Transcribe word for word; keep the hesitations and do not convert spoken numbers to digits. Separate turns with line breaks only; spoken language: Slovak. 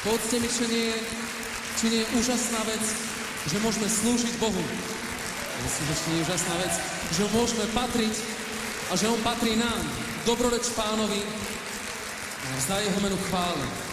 Povedzte mi, či nie, či nie je úžasná vec, že môžeme slúžiť Bohu. Myslím, že či nie je úžasná vec, že môžeme patriť a že On patrí nám. Dobroreč Pánovi a vzdaj Jeho menu chválu.